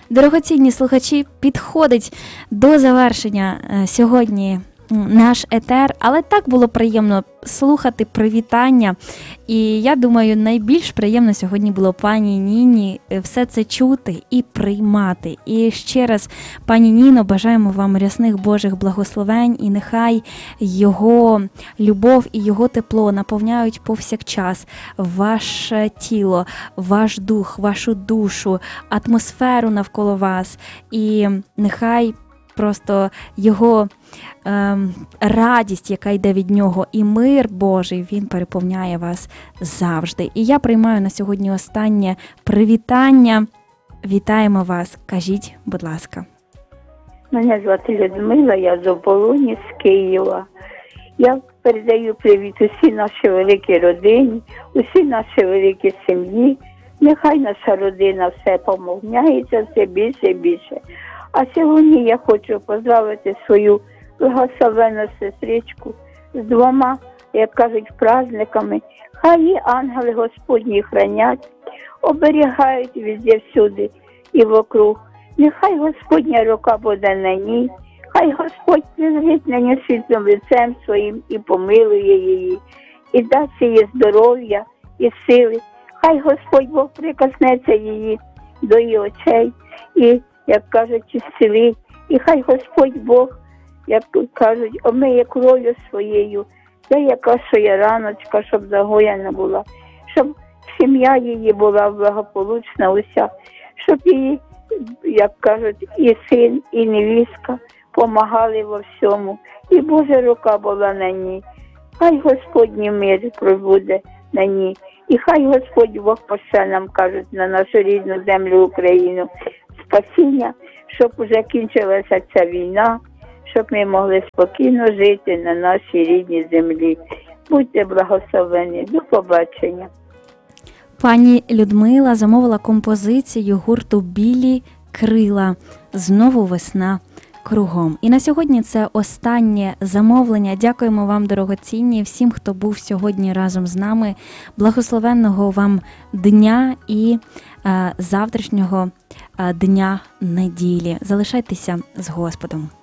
Дорогоцінні слухачі, підходить до завершення сьогодні наш етер, але так було приємно слухати привітання. І я думаю, найбільш приємно сьогодні було пані Ніні все це чути і приймати. І ще раз, пані Ніно, бажаємо вам рясних Божих благословень, і нехай його любов і його тепло наповняють повсякчас ваше тіло, ваш дух, вашу душу, атмосферу навколо вас. І нехай просто його радість, яка йде від нього, і мир Божий, він переповняє вас завжди. І я приймаю на сьогодні останнє привітання. Вітаємо вас. Кажіть, будь ласка. Мене звати Людмила, я з Оболоні, з Києва. Я передаю привіт усій нашій великій родині, усій нашій великій сім'ї. Нехай наша родина все помовняється, все більше і більше. А сьогодні я хочу поздравити свою благословенну сестричку з двома, як кажуть, праздниками. Хай її ангели Господні хранять, оберігають везде всюди і вокруг. Нехай Господня рука буде на ній, хай Господь призвить на ній світлим лицем своїм і помилує її, і дасть їй здоров'я і сили. Хай Господь Бог прикоснеться її до її очей і, як кажуть, зцілить. І хай Господь Бог, як кажуть, омиє кров'ю своєю, це яка що є раночка, щоб загоєна була, щоб сім'я її була благополучна уся, щоб її, як кажуть, і син, і невістка помагали во всьому, і Божа рука була на ній. Хай Господній мир пробуде на ній, і хай Господь Бог пошле нам, кажуть, на нашу рідну землю Україну спасіння, щоб уже кінчилася ця війна, щоб ми могли спокійно жити на нашій рідній землі. Будьте благословені. До побачення. Пані Людмила замовила композицію гурту «Білі крила». Знову весна кругом. І на сьогодні це останнє замовлення. Дякуємо вам, дорогоцінні, всім, хто був сьогодні разом з нами. Благословенного вам дня і завтрашнього дня неділі. Залишайтеся з Господом.